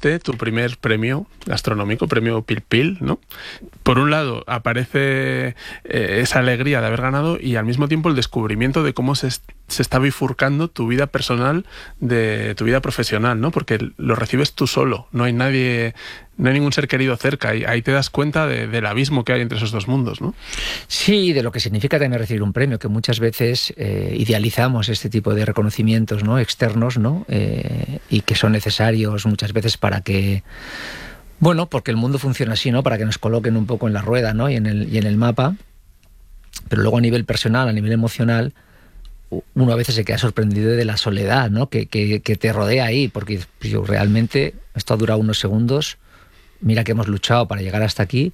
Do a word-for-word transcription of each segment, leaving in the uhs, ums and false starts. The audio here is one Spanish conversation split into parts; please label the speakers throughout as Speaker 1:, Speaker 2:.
Speaker 1: recibiste tu primer premio gastronómico, premio Pil Pil, ¿no? Por un lado aparece eh, esa alegría de haber ganado y al mismo tiempo el descubrimiento de cómo se, se está bifurcando tu vida personal de tu vida profesional, ¿no? Porque lo recibes tú solo, no hay nadie, no hay ningún ser querido cerca, y ahí te das cuenta de, del abismo que hay entre esos dos mundos, ¿no?
Speaker 2: Sí, de lo que significa también recibir un premio, que muchas veces eh, idealizamos este tipo de reconocimientos, ¿no?, externos, ¿no?, eh, y que son necesarios muchas veces para que, bueno, porque el mundo funciona así, ¿no?, para que nos coloquen un poco en la rueda, ¿no?, y en el, y en el mapa. Pero luego a nivel personal, a nivel emocional, uno a veces se queda sorprendido de la soledad, ¿no?, que, que, que te rodea ahí, porque yo realmente, esto ha durado unos segundos, mira que hemos luchado para llegar hasta aquí.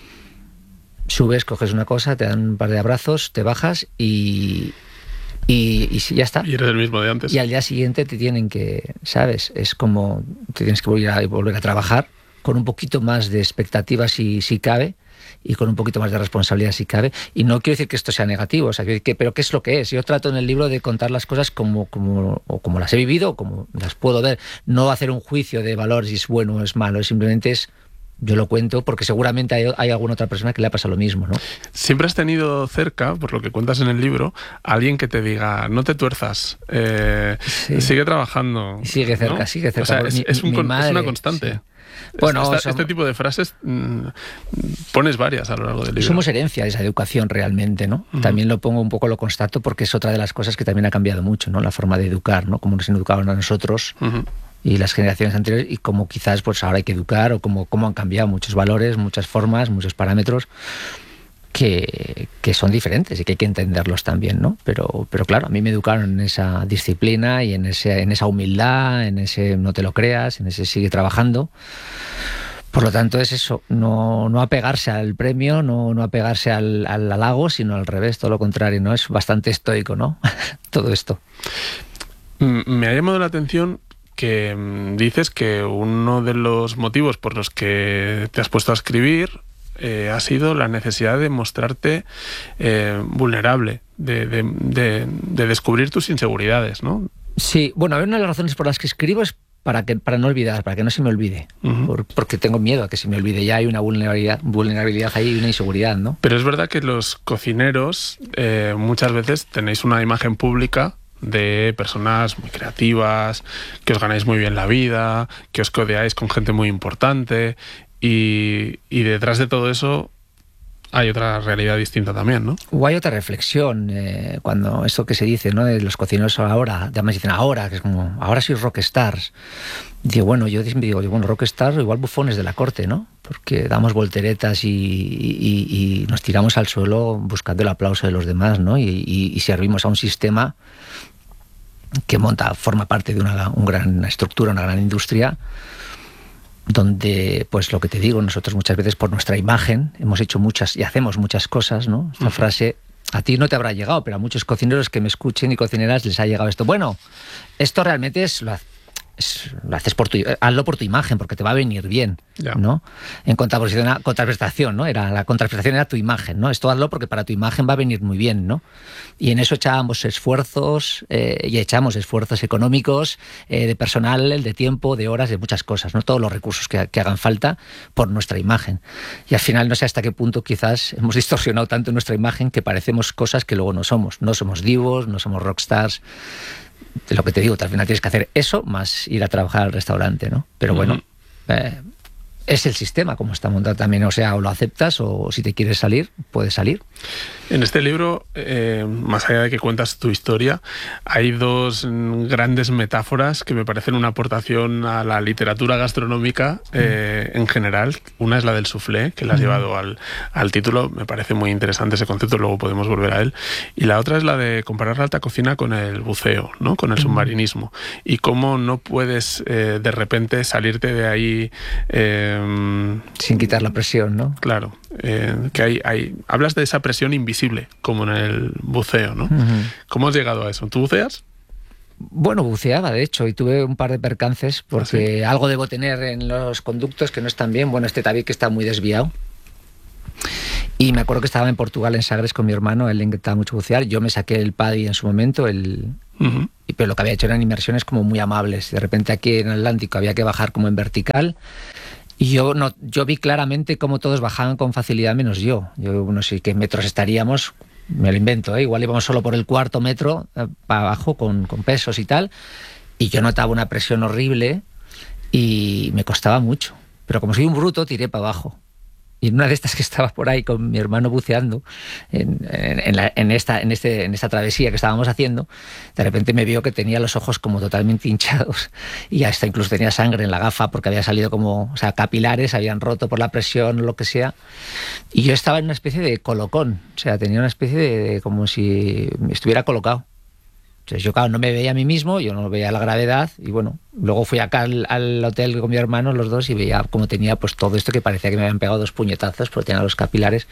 Speaker 2: Subes, coges una cosa, te dan un par de abrazos, te bajas y, y, y ya está.
Speaker 1: Y eres el mismo de antes.
Speaker 2: Y al día siguiente te tienen que, ¿sabes? Es como te tienes que volver a, volver a trabajar con un poquito más de expectativas si, si cabe, y con un poquito más de responsabilidad si cabe. Y no quiero decir que esto sea negativo, o sea, que, pero ¿qué es lo que es? Yo trato en el libro de contar las cosas como, como, o como las he vivido, o como las puedo ver. No hacer un juicio de valor si es bueno o es malo, simplemente es... Yo lo cuento porque seguramente hay, hay alguna otra persona que le ha pasado lo mismo, ¿no?
Speaker 1: Siempre has tenido cerca, por lo que cuentas en el libro, a alguien que te diga, no te tuerzas, eh, sí. sigue trabajando.
Speaker 2: Sigue cerca,
Speaker 1: ¿no?
Speaker 2: sigue cerca.
Speaker 1: O sea, es,
Speaker 2: mi,
Speaker 1: es, un,
Speaker 2: mi madre,
Speaker 1: es una constante.
Speaker 2: Sí. Bueno,
Speaker 1: Esta,
Speaker 2: somos,
Speaker 1: este tipo de frases mmm, pones varias a lo largo del libro.
Speaker 2: Somos herencia de esa educación realmente, ¿no? Uh-huh. También lo pongo un poco, lo constato, porque es otra de las cosas que también ha cambiado mucho, ¿no? La forma de educar, ¿no? Cómo nos educaban a nosotros. Uh-huh. Y las generaciones anteriores, y cómo quizás pues ahora hay que educar, o cómo, cómo han cambiado muchos valores, muchas formas, muchos parámetros que, que son diferentes y que hay que entenderlos también, ¿no? Pero, pero claro, a mí me educaron en esa disciplina y en, ese, en esa humildad, en ese no te lo creas, en ese sigue trabajando. Por lo tanto es eso, no, no apegarse al premio, no, no apegarse al, al halago, sino al revés, todo lo contrario, ¿no? Es bastante estoico, ¿no? Todo esto.
Speaker 1: Me ha llamado la atención que dices que uno de los motivos por los que te has puesto a escribir eh, ha sido la necesidad de mostrarte eh, vulnerable, de, de, de, de descubrir tus inseguridades, ¿no?
Speaker 2: Sí, bueno, una de las razones por las que escribo es para que para no olvidar, para que no se me olvide, uh-huh. por, porque tengo miedo a que se me olvide. Ya hay una vulnerabilidad, vulnerabilidad ahí y una inseguridad, ¿no?
Speaker 1: Pero es verdad que los cocineros eh, muchas veces tenéis una imagen pública de personas muy creativas, que os ganáis muy bien la vida, que os codeáis con gente muy importante, y, y detrás de todo eso hay otra realidad distinta también, ¿no?
Speaker 2: O hay otra reflexión, eh, cuando eso que se dice, ¿no?, de los cocineros ahora, además dicen ahora, que es como, ahora sois rockstars. Digo, bueno, yo digo, bueno, rockstars igual bufones de la corte, ¿no? Porque damos volteretas y, y, y nos tiramos al suelo buscando el aplauso de los demás, ¿no? Y, y, y servimos a un sistema que monta, forma parte de una, una gran estructura, una gran industria, donde, pues lo que te digo, nosotros muchas veces por nuestra imagen hemos hecho muchas y hacemos muchas cosas, ¿no? Esta uh-huh. frase a ti no te habrá llegado, pero a muchos cocineros que me escuchen y cocineras les ha llegado esto. Bueno, esto realmente es lo, es, lo haces por tu, hazlo por tu imagen, porque te va a venir bien, yeah. ¿no? En contraposición a contraprestación, ¿no? Era, la contraprestación era tu imagen, ¿no? Esto hazlo porque para tu imagen va a venir muy bien, ¿no? Y en eso echábamos esfuerzos, eh, y echamos esfuerzos económicos, eh, de personal, de tiempo, de horas, de muchas cosas, ¿no? Todos los recursos que, que hagan falta por nuestra imagen. Y al final no sé hasta qué punto quizás hemos distorsionado tanto nuestra imagen que parecemos cosas que luego no somos. No somos divos, no somos rockstars. De lo que te digo, al final tienes que hacer eso más ir a trabajar al restaurante, ¿no? Pero bueno, uh-huh. eh, es el sistema como está montado también, o sea, o lo aceptas o si te quieres salir, puedes salir.
Speaker 1: En este libro, eh, más allá de que cuentas tu historia, hay dos grandes metáforas que me parecen una aportación a la literatura gastronómica eh, mm. en general. Una es la del soufflé, que la has mm. llevado al, al título. Me parece muy interesante ese concepto, luego podemos volver a él. Y la otra es la de comparar la alta cocina con el buceo, ¿no? Con el mm. submarinismo. Y cómo no puedes eh, de repente salirte de ahí... Eh,
Speaker 2: sin quitar la presión, ¿no?
Speaker 1: Claro. Eh, que hay, hay, hablas de esa presión invisible, como en el buceo, ¿no? Uh-huh. ¿Cómo has llegado a eso? ¿Tú buceas?
Speaker 2: Bueno, buceaba, de hecho, y tuve un par de percances, porque ¿Ah, sí? algo debo tener en los conductos que no están bien. Bueno, este tabique está muy desviado. Y me acuerdo que estaba en Portugal, en Sagres, con mi hermano, a él le encantaba mucho bucear. Yo me saqué el PADI en su momento, el... Uh-huh. pero lo que había hecho eran inmersiones como muy amables. De repente aquí en el Atlántico había que bajar como en vertical, y yo no, yo vi claramente cómo todos bajaban con facilidad menos yo. Yo no sé qué metros estaríamos, me lo invento, ¿eh? Igual íbamos solo por el cuarto metro eh, para abajo con, con pesos y tal, y yo notaba una presión horrible y me costaba mucho. Pero como soy un bruto, tiré para abajo. Y en una de estas que estaba por ahí con mi hermano buceando, en, en, en, la, en, esta, en, este, en esta travesía que estábamos haciendo, de repente me vio que tenía los ojos como totalmente hinchados y hasta incluso tenía sangre en la gafa porque había salido como, o sea, capilares, habían roto por la presión o lo que sea. Y yo estaba en una especie de colocón, o sea, tenía una especie de, de como si estuviera colocado. Entonces yo, claro, no me veía a mí mismo, yo no veía la gravedad, y bueno, luego fui acá al, al hotel con mi hermano, los dos, y veía cómo tenía pues todo esto que parecía que me habían pegado dos puñetazos porque tenía los capilares,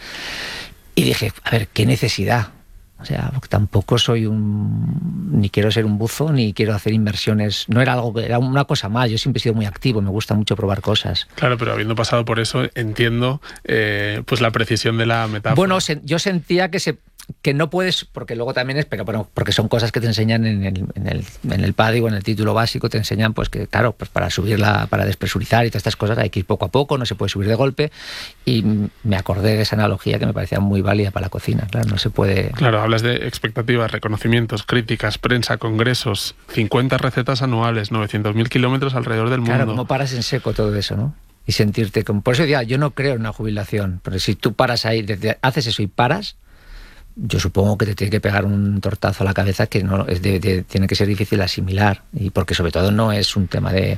Speaker 2: y dije, a ver, ¿qué necesidad? O sea, porque tampoco soy un... ni quiero ser un buzo, ni quiero hacer inmersiones. No era algo que... era una cosa más. Yo siempre he sido muy activo, me gusta mucho probar cosas.
Speaker 1: Claro, pero habiendo pasado por eso, entiendo eh, pues la precisión de la metáfora.
Speaker 2: Bueno, se, yo sentía que se... que no puedes, porque luego también es, pero bueno, porque son cosas que te enseñan en el, en el, en el PADI o en el título básico, te enseñan pues que, claro, pues para subirla, para despresurizar y todas estas cosas hay que ir poco a poco, no se puede subir de golpe, y me acordé de esa analogía que me parecía muy válida para la cocina, claro, no se puede...
Speaker 1: Claro, hablas de expectativas, reconocimientos, críticas, prensa, congresos, cincuenta recetas anuales, novecientos mil kilómetros alrededor del mundo.
Speaker 2: Claro, como paras en seco todo eso, ¿no? Y sentirte como... Por eso decía, yo no creo en una jubilación, pero si tú paras ahí, haces eso y paras, yo supongo que te tiene que pegar un tortazo a la cabeza que no es de, de, tiene que ser difícil asimilar, y porque sobre todo no es un tema de,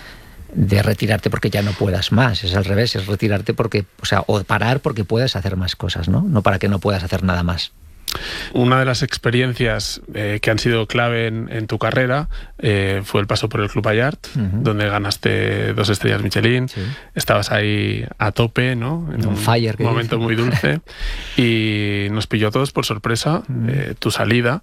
Speaker 2: de retirarte porque ya no puedas más, es al revés, es retirarte porque, o sea, o parar porque puedas hacer más cosas, ¿no? No para que no puedas hacer nada más.
Speaker 1: Una de las experiencias eh, que han sido clave en, en tu carrera eh, fue el paso por el Club Ballart, uh-huh. donde ganaste dos estrellas Michelin. Sí. Estabas ahí a tope, ¿no? En
Speaker 2: un, un fire,
Speaker 1: momento muy dulce. Y nos pilló a todos por sorpresa uh-huh. eh, tu salida.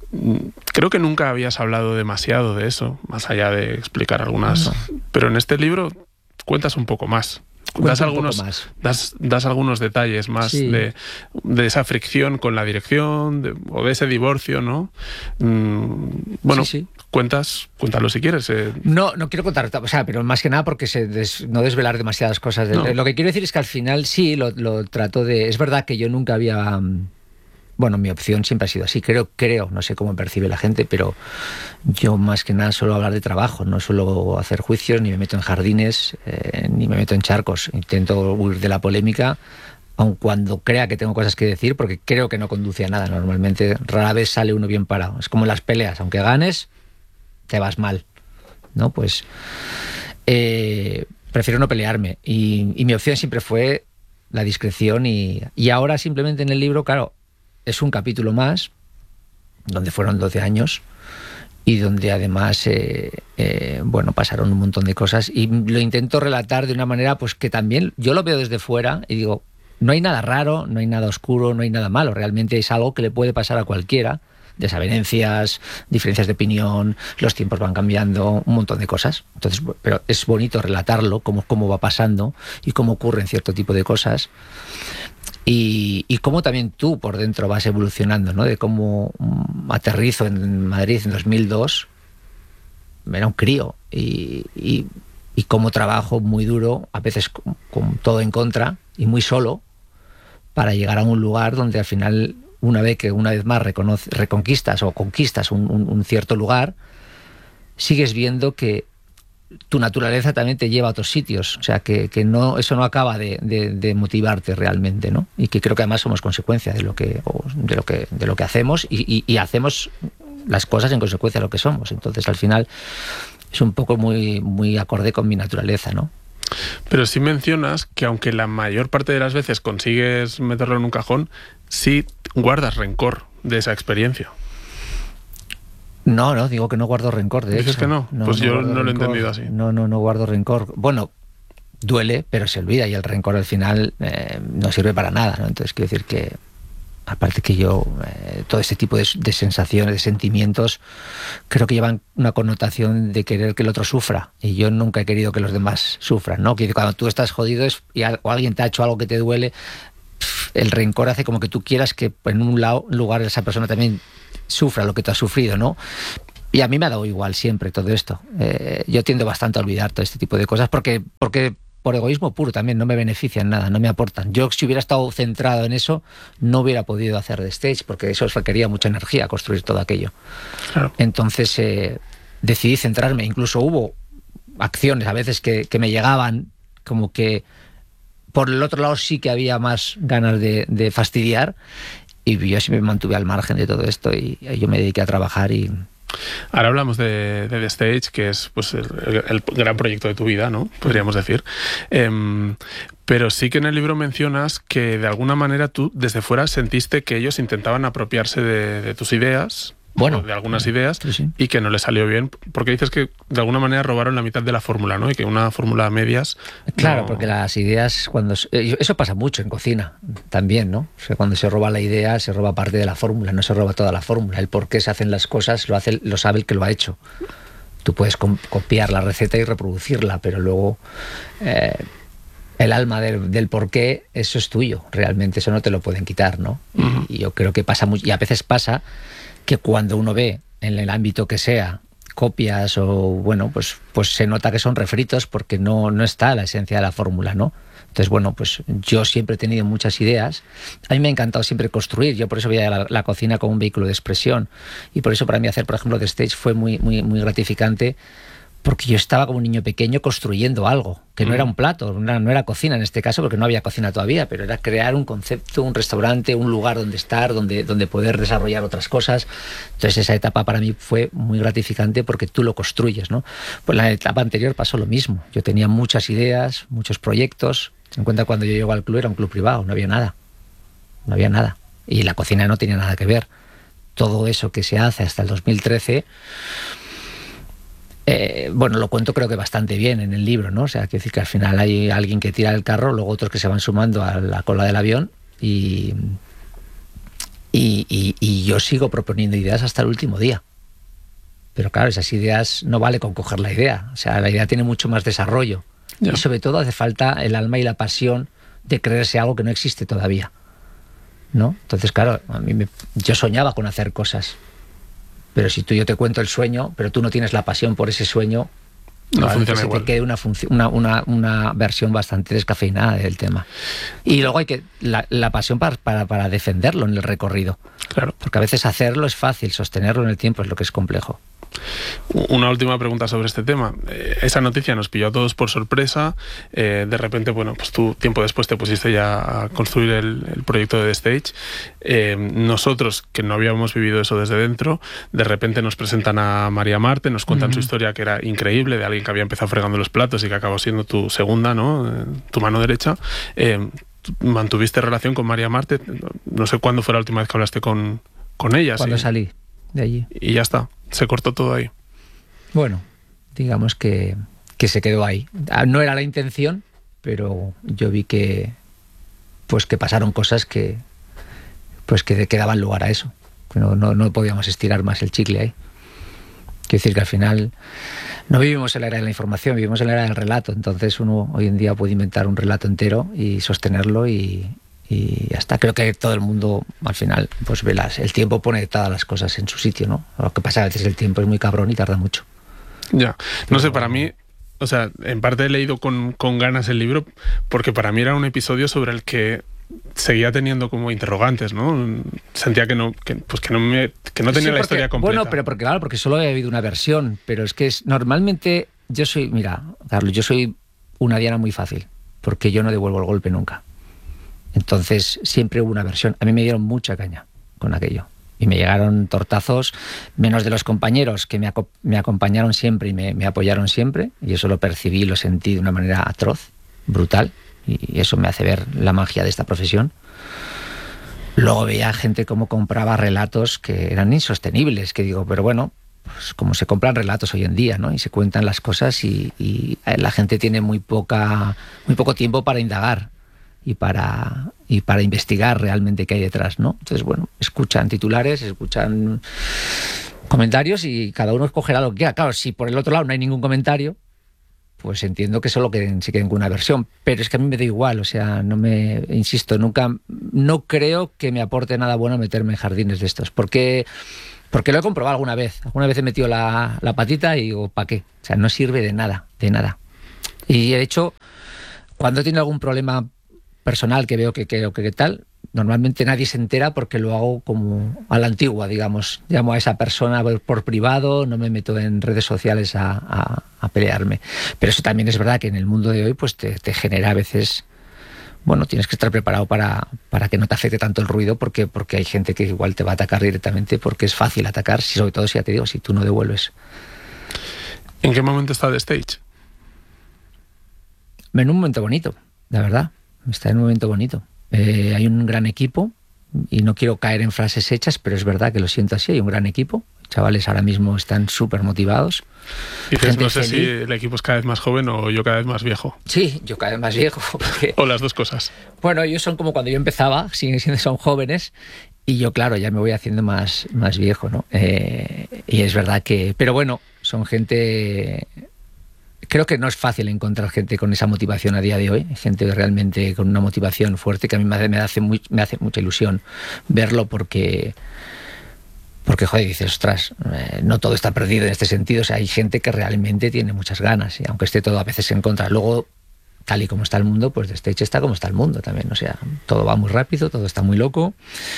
Speaker 1: Creo que nunca habías hablado demasiado de eso, más allá de explicar algunas. Uh-huh. Pero en este libro cuentas un poco más. Das algunos, das, das algunos detalles más sí. de, de esa fricción con la dirección de, o de ese divorcio, ¿no? Mm, bueno, sí, sí. cuentas, cuéntalo si quieres. Eh.
Speaker 2: No, no quiero contar, o sea, pero más que nada porque se des, no desvelar demasiadas cosas. No. Lo que quiero decir es que al final sí, lo, lo trato de... Es verdad que yo nunca había... Bueno, mi opción siempre ha sido así, creo, creo, no sé cómo percibe la gente, pero yo más que nada suelo hablar de trabajo, no suelo hacer juicios, ni me meto en jardines, eh, ni me meto en charcos. Intento huir de la polémica, aun cuando crea que tengo cosas que decir, porque creo que no conduce a nada. Normalmente, rara vez sale uno bien parado. Es como en las peleas, aunque ganes, te vas mal, ¿no? Pues eh, prefiero no pelearme. Y, y mi opción siempre fue la discreción, y, y ahora simplemente en el libro, claro, es un capítulo más, donde fueron doce años y donde además eh, eh, bueno, pasaron un montón de cosas, y lo intento relatar de una manera pues que también yo lo veo desde fuera y digo, no hay nada raro, no hay nada oscuro, no hay nada malo, realmente es algo que le puede pasar a cualquiera, desavenencias, diferencias de opinión, los tiempos van cambiando, un montón de cosas. Entonces, pero es bonito relatarlo, cómo, cómo va pasando y cómo ocurren cierto tipo de cosas. Y, y cómo también tú por dentro vas evolucionando, ¿no? De cómo um, aterrizo en Madrid en dos mil dos, era un crío, y, y, y cómo trabajo muy duro, a veces con, con todo en contra y muy solo, para llegar a un lugar donde al final, una vez que una vez más reconoce, reconquistas o conquistas un, un, un cierto lugar, sigues viendo que tu naturaleza también te lleva a otros sitios, o sea que, que no, eso no acaba de, de, de motivarte realmente, ¿no? Y que creo que además somos consecuencia de lo que de lo que de lo que hacemos, y, y, y hacemos las cosas en consecuencia de lo que somos. Entonces al final es un poco muy muy acorde con mi naturaleza, ¿no?
Speaker 1: Pero sí mencionas que aunque la mayor parte de las veces consigues meterlo en un cajón, sí guardas rencor de esa experiencia.
Speaker 2: No, no, digo que no guardo rencor, de
Speaker 1: ¿Dices
Speaker 2: hecho.
Speaker 1: que no?
Speaker 2: no
Speaker 1: pues
Speaker 2: no
Speaker 1: yo no lo he
Speaker 2: rencor.
Speaker 1: entendido así.
Speaker 2: No, no, no guardo rencor. Bueno, duele, pero se olvida, y el rencor al final eh, no sirve para nada, ¿no? Entonces quiero decir que, aparte que yo, eh, todo este tipo de, de sensaciones, de sentimientos, creo que llevan una connotación de querer que el otro sufra, y yo nunca he querido que los demás sufran, ¿no? Que cuando tú estás jodido es, y a, o alguien te ha hecho algo que te duele, pff, el rencor hace como que tú quieras que en un lado, lugar esa persona también sufra lo que tú has sufrido, ¿no? y a mí me ha dado igual siempre todo esto. Eh, yo tiendo bastante a olvidar todo este tipo de cosas porque, porque por egoísmo puro también no me benefician nada, no me aportan. Yo si hubiera estado centrado en eso, no hubiera podido hacer The Stage porque eso requería mucha energía construir todo aquello. Claro. Entonces eh, decidí centrarme. Incluso hubo acciones a veces que, que me llegaban como que por el otro lado sí que había más ganas de, de fastidiar, y yo sí me mantuve al margen de todo esto y, y yo me dediqué a trabajar. Y
Speaker 1: ahora hablamos de, de The Stage, que es pues el, el, el gran proyecto de tu vida, ¿no? Podríamos decir. Eh, pero sí que en el libro mencionas que de alguna manera tú desde fuera sentiste que ellos intentaban apropiarse de, de tus ideas, bueno, de algunas ideas, sí, sí. y que no les salió bien, porque dices que de alguna manera robaron la mitad de la fórmula, ¿no? Y que una fórmula a medias...
Speaker 2: Claro,
Speaker 1: no...
Speaker 2: porque las ideas, cuando eso pasa mucho en cocina también, ¿no? O sea, cuando se roba la idea, se roba parte de la fórmula, no se roba toda la fórmula. El por qué se hacen las cosas lo, hace, lo sabe el que lo ha hecho. Tú puedes copiar la receta y reproducirla, pero luego... Eh, el alma del, del por qué, eso es tuyo, realmente, eso no te lo pueden quitar, ¿no? Uh-huh. Y, y yo creo que pasa mucho, y a veces pasa... que cuando uno ve en el ámbito que sea copias o bueno, pues, pues se nota que son refritos porque no, no está la esencia de la fórmula, ¿no? Entonces, bueno, pues yo siempre he tenido muchas ideas. A mí me ha encantado siempre construir. Yo por eso veía la, la cocina como un vehículo de expresión. Y por eso para mí hacer, por ejemplo, The Stage fue muy, muy, muy gratificante, porque yo estaba como un niño pequeño construyendo algo, que no era un plato, no era, no era cocina en este caso, porque no había cocina todavía, pero era crear un concepto, un restaurante, un lugar donde estar, donde, donde poder desarrollar otras cosas. Entonces esa etapa para mí fue muy gratificante porque tú lo construyes, ¿no? Pues la etapa anterior pasó lo mismo. Yo tenía muchas ideas, muchos proyectos. Ten en cuenta, cuando yo llego al club era un club privado, no había nada. No había nada. Y la cocina no tenía nada que ver. Todo eso que se hace hasta el dos mil trece... Eh, bueno, lo cuento creo que bastante bien en el libro, ¿no? O sea, quiero decir que al final hay alguien que tira el carro, luego otros que se van sumando a la cola del avión y, y, y, y yo sigo proponiendo ideas hasta el último día. Pero claro, esas ideas no vale con coger la idea. O sea, la idea tiene mucho más desarrollo. Yeah. Y sobre todo hace falta el alma y la pasión de creerse algo que no existe todavía, ¿no? Entonces, claro, a mí me, yo soñaba con hacer cosas. Pero si tú yo te cuento el sueño, pero tú no tienes la pasión por ese sueño, no funciona igual. Se te quede una, una, una, una versión bastante descafeinada del tema. Y luego hay que la, la pasión para, para, para defenderlo en el recorrido. Claro. Porque a veces hacerlo es fácil, sostenerlo en el tiempo es lo que es complejo.
Speaker 1: Una última pregunta sobre este tema. Eh, esa noticia nos pilló a todos por sorpresa. Eh, de repente, bueno, pues tú tiempo después te pusiste ya a construir el, el proyecto de The Stage. Eh, nosotros, que no habíamos vivido eso desde dentro, de repente nos presentan a María Marte, nos cuentan uh-huh. su historia, que era increíble, de alguien que había empezado fregando los platos y que acabó siendo tu segunda, ¿no? Eh, tu mano derecha. Eh, ¿Mantuviste relación con María Marte? No sé cuándo fue la última vez que hablaste con, con ella.
Speaker 2: Cuando
Speaker 1: ¿sí?
Speaker 2: salí de allí.
Speaker 1: Y ya está. Se cortó todo ahí.
Speaker 2: Bueno, digamos que, que se quedó ahí. No era la intención, pero yo vi que pues que pasaron cosas que pues que, que daban lugar a eso. No, no, no podíamos estirar más el chicle ahí. Quiero decir que al final no vivimos en la era de la información, vivimos en la era del relato. Entonces uno hoy en día puede inventar un relato entero y sostenerlo y... y ya está. Creo que todo el mundo al final pues ve las, el tiempo pone todas las cosas en su sitio, ¿no? Lo que pasa a veces el tiempo es muy cabrón y tarda mucho.
Speaker 1: Ya, no Pero, sé, para mí, o sea, en parte he leído con, con ganas el libro porque para mí era un episodio sobre el que seguía teniendo como interrogantes, ¿no? Sentía que no, que, pues que no me, que no tenía sí,
Speaker 2: porque,
Speaker 1: la historia completa.
Speaker 2: Bueno, pero porque claro, porque solo había habido una versión, pero es que es, normalmente yo soy, mira, Carlos, yo soy una diana muy fácil, porque yo no devuelvo el golpe nunca. Entonces siempre hubo una versión. A mí me dieron mucha caña con aquello. Y me llegaron tortazos, menos de los compañeros que me, aco- me acompañaron siempre y me, me apoyaron siempre. Y eso lo percibí, lo sentí de una manera atroz, brutal. Y eso me hace ver la magia de esta profesión. Luego veía gente como compraba relatos que eran insostenibles, que digo, pero bueno, pues como se compran relatos hoy en día, ¿no? Y se cuentan las cosas y, y la gente tiene muy poca, muy poco tiempo para indagar. Y para, y para investigar realmente qué hay detrás, ¿no? Entonces, bueno, escuchan titulares, escuchan comentarios y cada uno escogerá lo que quiera. Claro, si por el otro lado no hay ningún comentario, pues entiendo que solo quieren, se queden con una versión. Pero es que a mí me da igual, o sea, no me... Insisto, nunca... No creo que me aporte nada bueno meterme en jardines de estos, porque Porque lo he comprobado alguna vez. Alguna vez he metido la, la patita y digo, ¿para qué? O sea, no sirve de nada, de nada. Y de hecho, cuando he tenido algún problema personal que veo que, que, que, que tal, normalmente nadie se entera porque lo hago como a la antigua, digamos. Llamo a esa persona por, por privado, no me meto en redes sociales a, a, a pelearme. Pero eso también es verdad que en el mundo de hoy pues te, te genera a veces... Bueno, tienes que estar preparado para, para que no te afecte tanto el ruido porque, porque hay gente que igual te va a atacar directamente porque es fácil atacar, si, sobre todo si ya te digo, si tú no devuelves.
Speaker 1: ¿En qué momento está The Stage?
Speaker 2: En un momento bonito, la verdad. Está en un momento bonito. Eh, hay un gran equipo y no quiero caer en frases hechas, pero es verdad que lo siento así. Hay un gran equipo. Chavales ahora mismo están súper motivados.
Speaker 1: Dices, no sé feliz. Si el equipo es cada vez más joven o yo cada vez más viejo.
Speaker 2: Sí, yo cada vez más viejo. Porque...
Speaker 1: O las dos cosas.
Speaker 2: Bueno, ellos son como cuando yo empezaba, siguen siendo, son jóvenes, y yo, claro, ya me voy haciendo más, más viejo, ¿no? Eh, y es verdad que... Pero bueno, son gente... Creo que no es fácil encontrar gente con esa motivación a día de hoy, gente realmente con una motivación fuerte, que a mí me hace, me hace, muy, me hace mucha ilusión verlo porque... Porque, joder, dices, ostras, eh, no todo está perdido en este sentido. O sea, hay gente que realmente tiene muchas ganas, y aunque esté todo a veces en contra. Luego, tal y como está el mundo, pues The Stage está como está el mundo también. O sea, todo va muy rápido, todo está muy loco.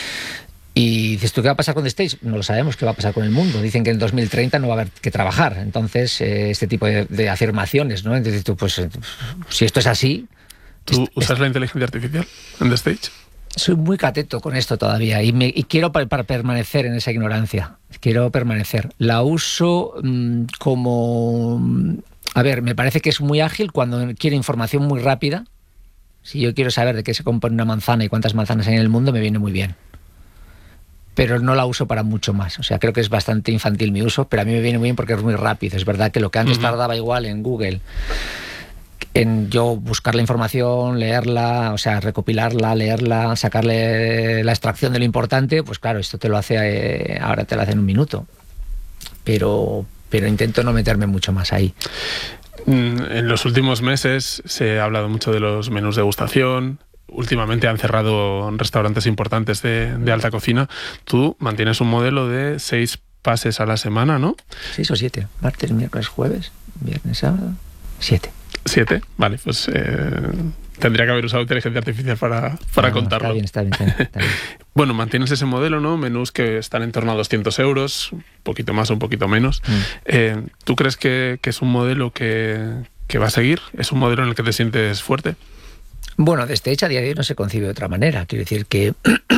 Speaker 2: Y dices, ¿tú qué va a pasar con The Stage? No lo sabemos, ¿qué va a pasar con el mundo? Dicen que en dos mil treinta no va a haber que trabajar. Entonces, eh, este tipo de, de afirmaciones, ¿no? Entonces tú, pues, si esto es así...
Speaker 1: ¿Tú
Speaker 2: es,
Speaker 1: usas
Speaker 2: es...
Speaker 1: la inteligencia artificial en The Stage?
Speaker 2: Soy muy cateto con esto todavía y, me, y quiero para, para permanecer en esa ignorancia. Quiero permanecer. La uso mmm, como... A ver, me parece que es muy ágil cuando quiero información muy rápida. Si yo quiero saber de qué se compone una manzana y cuántas manzanas hay en el mundo, me viene muy bien. Pero no la uso para mucho más. O sea, creo que es bastante infantil mi uso, pero a mí me viene muy bien porque es muy rápido. Es verdad que lo que antes uh-huh. tardaba igual en Google... en yo buscar la información, leerla, o sea, recopilarla, leerla, sacarle la extracción de lo importante, pues claro, esto te lo hace, eh, ahora te lo hace en un minuto. Pero, pero intento no meterme mucho más ahí.
Speaker 1: En los últimos meses se ha hablado mucho de los menús de degustación. Últimamente han cerrado restaurantes importantes de, de alta cocina. Tú mantienes un modelo de seis pases a la semana, ¿no?
Speaker 2: Seis o siete. Martes, miércoles, jueves, viernes, sábado. Siete.
Speaker 1: ¿Siete? Vale, pues eh, tendría que haber usado inteligencia artificial para, para no, contarlo.
Speaker 2: Está bien, está bien, está bien, está bien.
Speaker 1: Bueno, mantienes ese modelo, ¿no? Menús que están en torno a doscientos euros, un poquito más o un poquito menos. Mm. Eh, ¿Tú crees que, que es un modelo que, que va a seguir? ¿Es un modelo en el que te sientes fuerte?
Speaker 2: Bueno, desde hecho a día de hoy no se concibe de otra manera. Quiero decir que...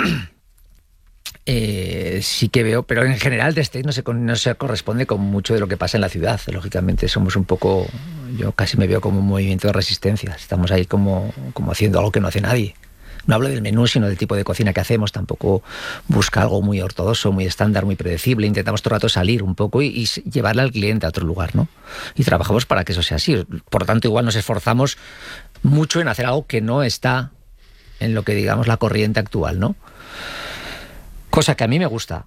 Speaker 2: Eh, sí que veo, pero en general The Stage no se, no se corresponde con mucho de lo que pasa en la ciudad. Lógicamente somos un poco, yo casi me veo como un movimiento de resistencia. Estamos ahí como, como haciendo algo que no hace nadie. No hablo del menú, sino del tipo de cocina que hacemos. Tampoco busca algo muy ortodoxo, muy estándar, muy predecible. Intentamos todo el rato salir un poco y, y llevarle al cliente a otro lugar, ¿no? Y trabajamos para que eso sea así. Por lo tanto, igual nos esforzamos mucho en hacer algo que no está en lo que digamos la corriente actual, ¿no? Cosa que a mí me gusta.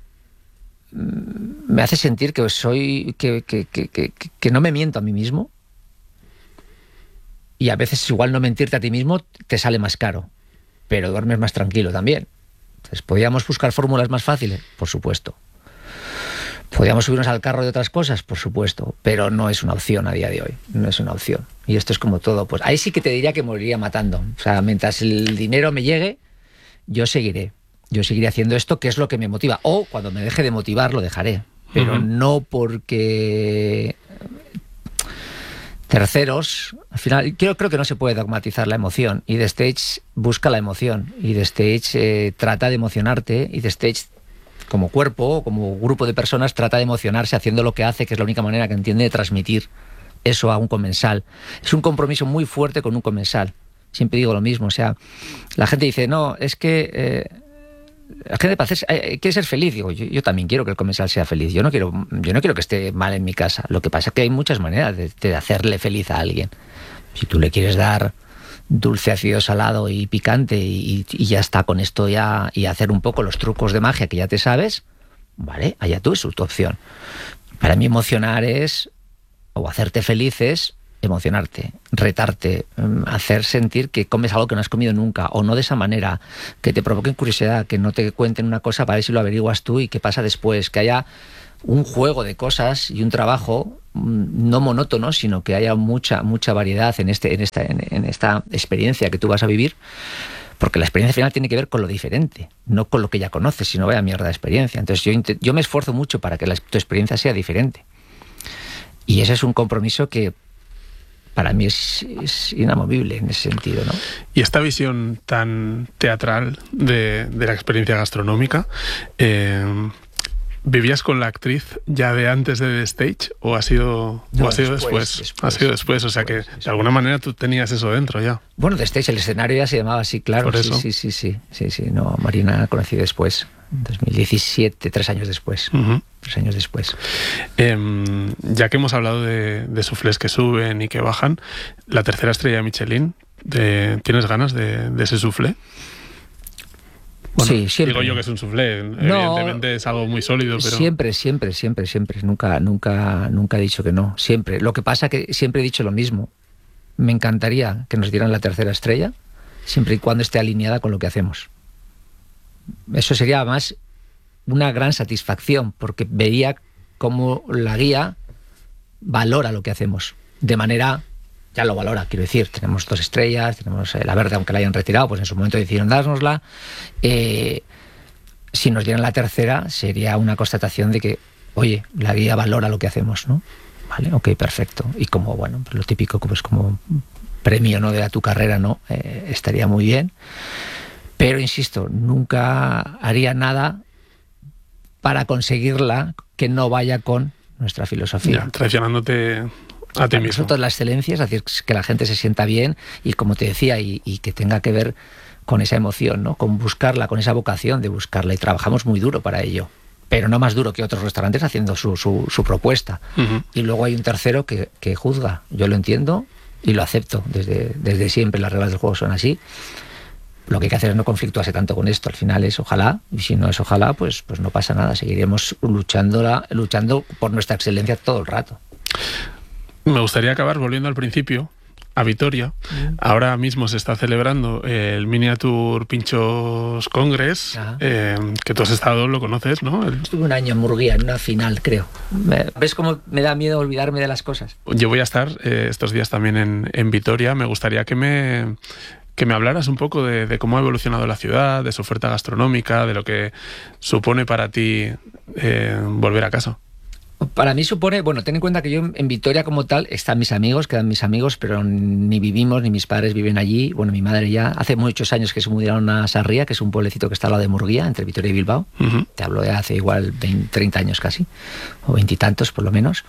Speaker 2: Me hace sentir que soy que, que, que, que, que no me miento a mí mismo. Y a veces igual no mentirte a ti mismo te sale más caro, pero duermes más tranquilo también. Entonces, ¿podríamos buscar fórmulas más fáciles? Por supuesto. ¿Podríamos subirnos al carro de otras cosas? Por supuesto. Pero no es una opción a día de hoy. No es una opción. Y esto es como todo. Pues ahí sí que te diría que moriría matando. O sea, mientras el dinero me llegue, yo seguiré. Yo seguiré haciendo esto, que es lo que me motiva. O cuando me deje de motivar, lo dejaré. Pero uh-huh. no porque terceros... Al final, creo, creo que no se puede dogmatizar la emoción. Y The Stage busca la emoción. Y The Stage eh, trata de emocionarte. Y The Stage, como cuerpo, como grupo de personas, trata de emocionarse haciendo lo que hace, que es la única manera que entiende de transmitir eso a un comensal. Es un compromiso muy fuerte con un comensal. Siempre digo lo mismo. O sea, la gente dice, no, es que... Eh, la gente parece, eh, quiere ser feliz. Digo, yo, yo también quiero que el comensal sea feliz. Yo no quiero, yo no quiero que esté mal en mi casa. Lo que pasa es que hay muchas maneras de, de hacerle feliz a alguien. Si tú le quieres dar dulce, ácido, salado y picante y, y ya está con esto ya, y hacer un poco los trucos de magia que ya te sabes, vale, allá tú, es tu opción. Para mí emocionar es, o hacerte feliz es emocionarte, retarte, hacer sentir que comes algo que no has comido nunca, o no de esa manera, que te provoquen curiosidad, que no te cuenten una cosa para ver si lo averiguas tú y qué pasa después, que haya un juego de cosas y un trabajo no monótono, sino que haya mucha mucha variedad en este en esta en, en esta experiencia que tú vas a vivir, porque la experiencia final tiene que ver con lo diferente, no con lo que ya conoces, sino vaya mierda de experiencia. Entonces yo yo me esfuerzo mucho para que la, tu experiencia sea diferente, y ese es un compromiso que para mí es, es inamovible en ese sentido, ¿no?
Speaker 1: Y esta visión tan teatral de, de la experiencia gastronómica, eh, ¿vivías con la actriz ya de antes de The Stage o ha sido,
Speaker 2: no,
Speaker 1: o ha sido
Speaker 2: después,
Speaker 1: después?
Speaker 2: después?
Speaker 1: Ha sido después, o sea
Speaker 2: después,
Speaker 1: que
Speaker 2: después.
Speaker 1: De alguna manera tú tenías eso dentro ya.
Speaker 2: Bueno, The Stage, el escenario ya se llamaba así, claro.
Speaker 1: Por eso.
Speaker 2: Sí, sí, sí, sí, sí, sí. No, Marina la conocí después, en dos mil diecisiete, tres años después.
Speaker 1: Uh-huh.
Speaker 2: Tres años después.
Speaker 1: Eh, ya que hemos hablado de, de soufflés que suben y que bajan, la tercera estrella de Michelin, de, ¿tienes ganas de, de ese soufflé? Bueno,
Speaker 2: sí, siempre.
Speaker 1: Digo yo que es un soufflé,
Speaker 2: No,
Speaker 1: evidentemente es algo muy sólido, pero...
Speaker 2: Siempre, siempre, siempre, siempre. Nunca, nunca, nunca he dicho que no. Siempre. Lo que pasa que siempre he dicho lo mismo. Me encantaría que nos dieran la tercera estrella, siempre y cuando esté alineada con lo que hacemos. Eso sería más una gran satisfacción, porque vería cómo la guía valora lo que hacemos. De manera... Ya lo valora, quiero decir, tenemos dos estrellas, tenemos eh, la verde, aunque la hayan retirado, pues en su momento decidieron dárnosla. Eh, si nos dieran la tercera, sería una constatación de que, oye, la guía valora lo que hacemos, ¿no? Vale, ok, perfecto. Y como, bueno, pues lo típico, pues como premio, ¿no?, de a tu carrera, ¿no? Eh, estaría muy bien. Pero, insisto, nunca haría nada para conseguirla que no vaya con nuestra filosofía.
Speaker 1: Ya, traicionándote... a ti
Speaker 2: Para
Speaker 1: mismo.
Speaker 2: nosotros la excelencia es decir, que la gente se sienta bien y, como te decía, y, y que tenga que ver con esa emoción, ¿no? Con buscarla, con esa vocación de buscarla, y trabajamos muy duro para ello, pero no más duro que otros restaurantes haciendo su, su, su propuesta. Uh-huh. Y luego hay un tercero que, que juzga. Yo lo entiendo y lo acepto desde, desde siempre. Las reglas del juego son así. Lo que hay que hacer es no conflictuarse tanto con esto. Al final es ojalá, y si no es ojalá, pues, pues no pasa nada. Seguiremos luchándola, luchando por nuestra excelencia todo el rato.
Speaker 1: Me gustaría acabar volviendo al principio, a Vitoria. Mm. Ahora mismo se está celebrando el Miniature Pinchos Congress, eh, que tú has estado, lo conoces, ¿no? El...
Speaker 2: Estuve un año en Murguía, en una final, creo. ¿Ves cómo me da miedo olvidarme de las cosas?
Speaker 1: Yo voy a estar eh, estos días también en, en Vitoria. Me gustaría que me... que me hablaras un poco de, de cómo ha evolucionado la ciudad, de su oferta gastronómica, de lo que supone para ti eh, volver a casa.
Speaker 2: Para mí supone, bueno, ten en cuenta que yo en Vitoria como tal están mis amigos, quedan mis amigos, pero ni vivimos, ni mis padres viven allí. Bueno, mi madre ya hace muchos años que se mudaron a Sarria, que es un pueblecito que está al lado de Murguía, entre Vitoria y Bilbao. Uh-huh. Te hablo de hace igual veinte, treinta años casi, o veintitantos por lo menos.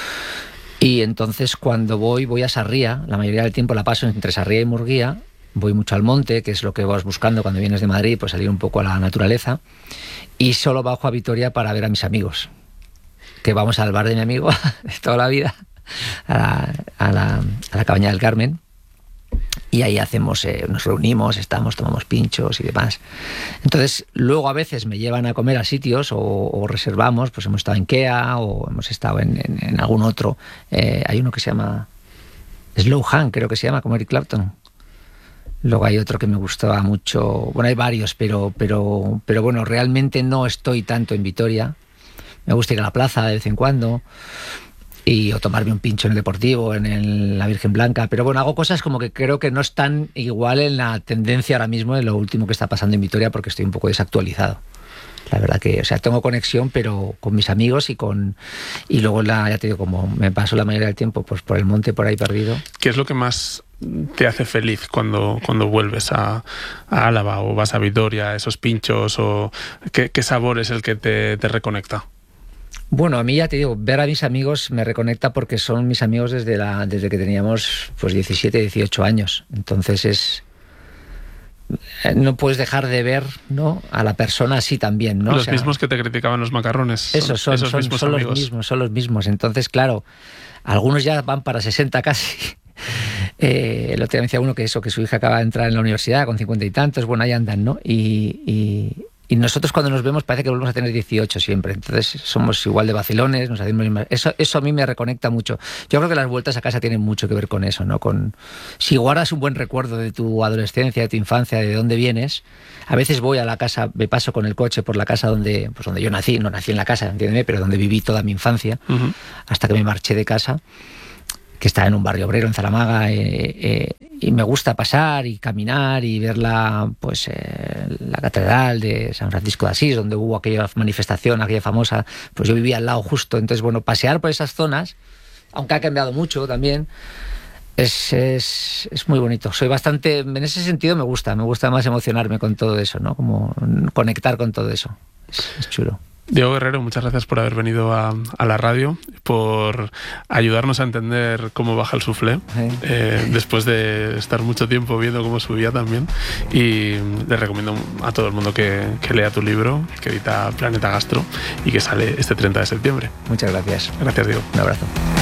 Speaker 2: Y entonces cuando voy, voy a Sarria, la mayoría del tiempo la paso entre Sarria y Murguía. Voy mucho al monte, que es lo que vas buscando cuando vienes de Madrid, pues salir un poco a la naturaleza. Y solo bajo a Vitoria para ver a mis amigos, que vamos al bar de mi amigo de toda la vida, a la, a la, a la Cabaña del Carmen, y ahí hacemos, eh, nos reunimos, estamos, tomamos pinchos y demás. Entonces, luego a veces me llevan a comer a sitios o, o reservamos, pues hemos estado en Kea o hemos estado en, en, en algún otro. Eh, hay uno que se llama Slow Hand, creo que se llama, como Eric Clapton. Luego hay otro que me gustaba mucho, bueno, hay varios, pero, pero, pero bueno, realmente no estoy tanto en Vitoria. Me gusta ir a la plaza de vez en cuando y o tomarme un pincho en el Deportivo, en el, la Virgen Blanca. Pero bueno, hago cosas como que creo que no están igual en la tendencia ahora mismo de lo último que está pasando en Vitoria, porque estoy un poco desactualizado. La verdad que, o sea, tengo conexión, pero con mis amigos y con y luego, la, ya te digo, como me paso la mayoría del tiempo pues por el monte, por ahí perdido.
Speaker 1: ¿Qué es lo que más te hace feliz cuando, cuando vuelves a, a Álava o vas a Vitoria, esos pinchos? O ¿qué, qué sabor es el que te, te reconecta?
Speaker 2: Bueno, a mí ya te digo, ver a mis amigos me reconecta porque son mis amigos desde la desde que teníamos pues diecisiete, dieciocho años. Entonces es no puedes dejar de ver, ¿no?, a la persona así también, ¿no?
Speaker 1: Los
Speaker 2: o sea,
Speaker 1: mismos que te criticaban los macarrones.
Speaker 2: Esos son,
Speaker 1: esos
Speaker 2: son,
Speaker 1: mismos
Speaker 2: son
Speaker 1: amigos.
Speaker 2: los mismos, son los mismos. Entonces, claro, algunos ya van para sesenta casi. Eh, el otro día me decía uno que eso, que su hija acaba de entrar en la universidad con cincuenta y tantos, bueno, ahí andan, ¿no? Y, y, Y nosotros cuando nos vemos parece que volvemos a tener dieciocho siempre. Entonces somos igual de vacilones, nos hacemos... Eso, eso a mí me reconecta mucho. Yo creo que las vueltas a casa tienen mucho que ver con eso, ¿no? Con si guardas un buen recuerdo de tu adolescencia, de tu infancia, de dónde vienes. A veces voy a la casa, me paso con el coche por la casa donde, pues donde yo nací, no nací en la casa, entiéndeme, pero donde viví toda mi infancia, uh-huh. hasta que me marché de casa, que está en un barrio obrero en Zaramaga, eh, eh, y me gusta pasar y caminar y ver la, pues, eh, la catedral de San Francisco de Asís, donde hubo aquella manifestación, aquella famosa, pues yo vivía al lado justo. Entonces, bueno, pasear por esas zonas, aunque ha cambiado mucho también, es, es, es muy bonito. Soy bastante, en ese sentido me gusta, me gusta más emocionarme con todo eso, ¿no? Como conectar con todo eso. Es, es chulo.
Speaker 1: Diego Guerrero, muchas gracias por haber venido a, a la radio, por ayudarnos a entender cómo baja el suflé, sí. eh, después de estar mucho tiempo viendo cómo subía también. Y le recomiendo a todo el mundo que, que lea tu libro, que edita Planeta Gastro y que sale este treinta de septiembre.
Speaker 2: Muchas gracias.
Speaker 1: Gracias, Diego.
Speaker 2: Un abrazo.